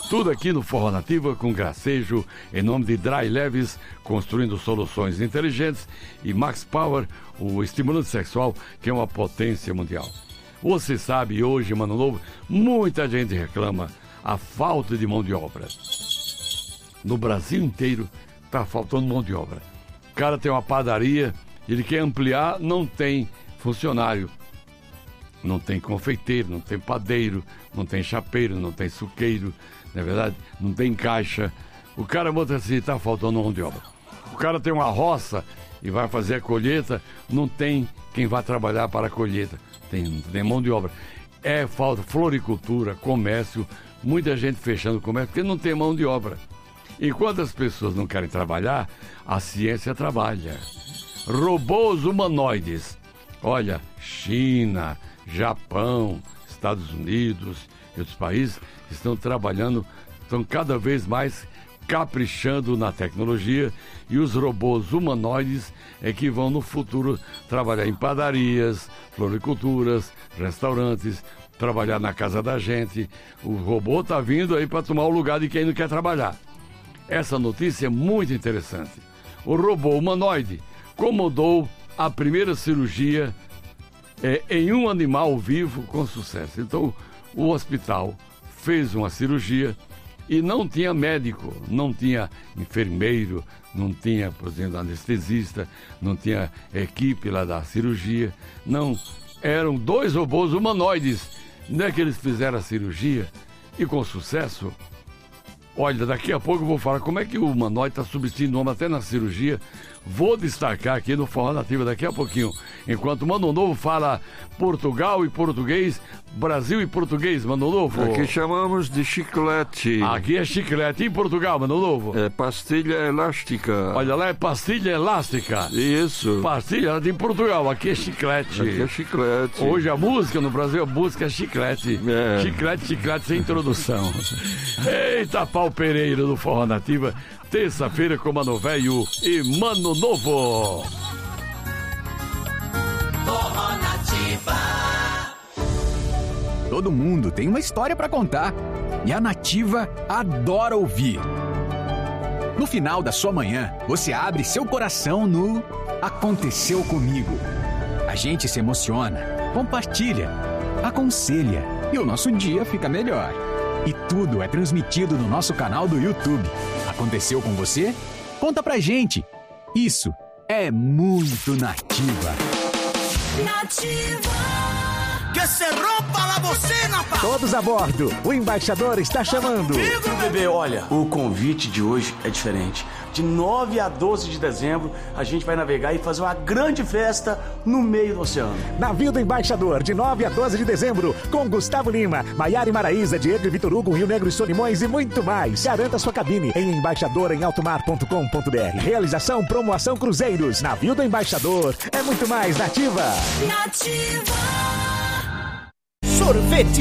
Tudo aqui no Forró Nativa com gracejo, em nome de Dry Leves, construindo soluções inteligentes, e Max Power, o estimulante sexual, que é uma potência mundial. Você sabe, hoje, Mano Novo, muita gente reclama a falta de mão de obra. No Brasil inteiro está faltando mão de obra. O cara tem uma padaria, ele quer ampliar, não tem funcionário. Não tem confeiteiro, não tem padeiro, não tem chapeiro, não tem suqueiro, não é verdade? Não tem caixa. O cara bota assim, está faltando mão de obra. O cara tem uma roça e vai fazer a colheita, não tem quem vai trabalhar para a colheita. Tem mão de obra. É falta, floricultura, comércio, muita gente fechando o comércio porque não tem mão de obra. Enquanto as pessoas não querem trabalhar, a ciência trabalha. Robôs humanoides. Olha, China, Japão, Estados Unidos e outros países estão trabalhando, estão cada vez mais caprichando na tecnologia, e os robôs humanoides é que vão no futuro trabalhar em padarias, floriculturas, restaurantes, trabalhar na casa da gente. O robô está vindo aí para tomar o lugar de quem não quer trabalhar. Essa notícia é muito interessante. O robô humanoide comandou a primeira cirurgia em um animal vivo com sucesso. Então, o hospital fez uma cirurgia e não tinha médico, não tinha enfermeiro, não tinha, por exemplo, anestesista, não tinha equipe lá da cirurgia. Não, eram 2 robôs humanoides. Não é que eles fizeram a cirurgia e com sucesso. Olha, daqui a pouco eu vou falar como é que o humanoide está substituindo o homem até na cirurgia. Vou destacar aqui no Forró Nativa daqui a pouquinho. Enquanto o Mano Novo fala Portugal e português, Brasil e português, Mano Novo. Aqui chamamos de chiclete. Aqui é chiclete. Em Portugal, Mano Novo? É pastilha elástica. Olha lá, é pastilha elástica. Isso. Pastilha em Portugal, aqui é chiclete. Aqui é chiclete. Hoje a música no Brasil, a música é chiclete. É. Chiclete, chiclete sem introdução. Eita, pau Pereira do Forró Nativa. Terça-feira com Mano Velho e Mano Novo. Forró Nativa. Todo mundo tem uma história pra contar e a Nativa adora ouvir. No final da sua manhã, você abre seu coração no Aconteceu Comigo. A gente se emociona, compartilha, aconselha e o nosso dia fica melhor. E tudo é transmitido no nosso canal do YouTube. Aconteceu com você? Conta pra gente. Isso é muito Nativa. Nativa. Que se rompa la bocina, pá. Todos a bordo. O embaixador está chamando. Bebê, olha, o convite de hoje é diferente. De 9 a 12 de dezembro, a gente vai navegar e fazer uma grande festa no meio do oceano. Navio do Embaixador, de 9 a 12 de dezembro, com Gustavo Lima, Maiara e Maraísa, Diego e Vitor Hugo, Rio Negro e Solimões e muito mais. Garanta sua cabine em embaixadoremaltomar.com.br. Realização Promoção Cruzeiros. Navio do Embaixador é muito mais Nativa. Nativa. Sorvete